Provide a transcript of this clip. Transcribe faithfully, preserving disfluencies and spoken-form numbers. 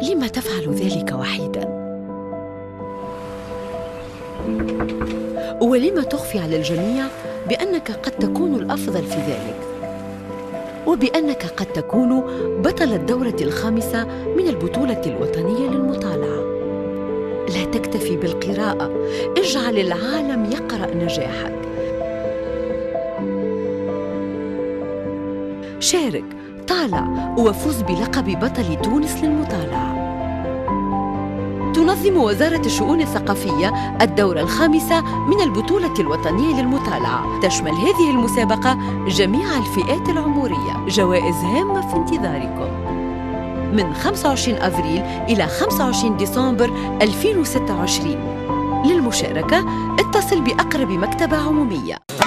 لم تفعل ذلك وحيداً؟ ولم تخفي على الجميع بأنك قد تكون الأفضل في ذلك، وبأنك قد تكون بطل الدورة الخامسة من البطولة الوطنية للمطالعة؟ لا تكتفي بالقراءة، اجعل العالم يقرأ نجاحك. شارك، طالع، وفوز بلقب بطل تونس للمطالعة. تنظم وزارة الشؤون الثقافية الدورة الخامسة من البطولة الوطنية للمطالعة. تشمل هذه المسابقة جميع الفئات العمرية. جوائز هامة في انتظاركم من خمسة وعشرين أفريل إلى خمسة وعشرين ديسمبر ألفين وستة وعشرين. للمشاركة اتصل بأقرب مكتبة عمومية.